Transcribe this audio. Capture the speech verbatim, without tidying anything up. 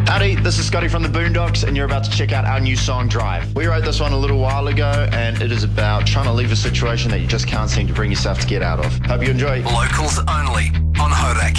Howdy, this is Scotty from the Boondocks, and you're about to check out our new song, Drive. We wrote this one a little while ago, and it is about trying to leave a situation that you just can't seem to bring yourself to get out of. Hope you enjoy. Locals only on Hodak.